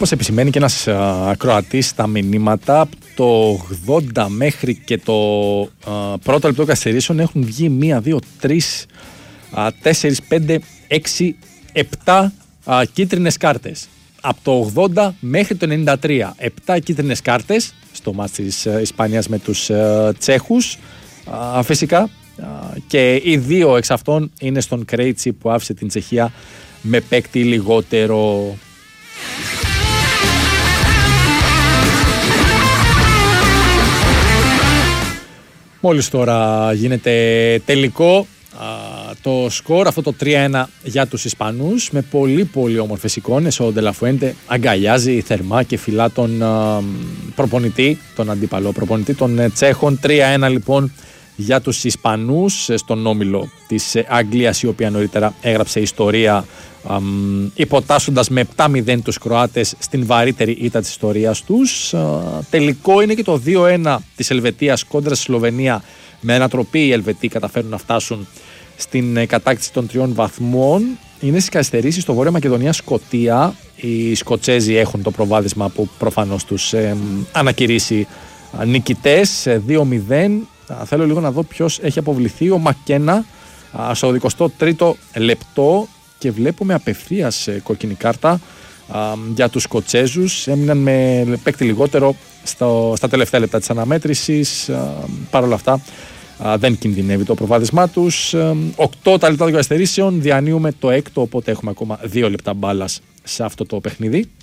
Όπως επισημαίνει και ένας ακροατής στα μηνύματα, από το 80 μέχρι και το πρώτο λεπτό καθυστερήσεων έχουν βγει 1, 2, 3, 4, 5, 6, 7 κίτρινες κάρτες. Από το 80 μέχρι το 93, 7 κίτρινες κάρτες στο μάτς της Ισπανίας με τους Τσέχους, φυσικά, και οι 2 εξ αυτών είναι στον Κρέιτσι που άφησε την Τσεχία με παίκτη λιγότερο. Μόλις τώρα γίνεται τελικό το σκορ, αυτό το 3-1 για τους Ισπανούς, με πολύ πολύ όμορφες εικόνες. Ο Ντελαφουέντε αγκαλιάζει θερμά και φυλά τον προπονητή, τον αντίπαλο προπονητή των Τσέχων. 3-1 λοιπόν για τους Ισπανούς στον όμιλο της Αγγλίας, η οποία νωρίτερα έγραψε ιστορία υποτάσσοντας με 7-0 τους Κροάτες στην βαρύτερη ήττα της ιστορίας τους. Τελικό είναι και το 2-1 της Ελβετίας κόντρα στη Σλοβενία. Με ανατροπή οι Ελβετοί καταφέρουν να φτάσουν στην κατάκτηση των 3 βαθμών. Είναι στις καθυστερήσεις στο Βόρεια Μακεδονία-Σκωτία. Οι Σκοτσέζοι έχουν το προβάδισμα που προφανώς τους ανακηρύσει νικητές 2-0. Θέλω λίγο να δω ποιος έχει αποβληθεί. Ο Μακένα στο 23ο λεπτό, και βλέπουμε απευθείας κόκκινη κάρτα για τους Σκοτσέζους. Έμειναν με παίκτη λιγότερο στα τελευταία λεπτά της αναμέτρησης. Παρ' όλα αυτά δεν κινδυνεύει το προβάδισμά τους. 8 τα λεπτά των καθυστερήσεων, διανύουμε το 6ο, οπότε έχουμε ακόμα 2 λεπτά μπάλας σε αυτό το παιχνίδι.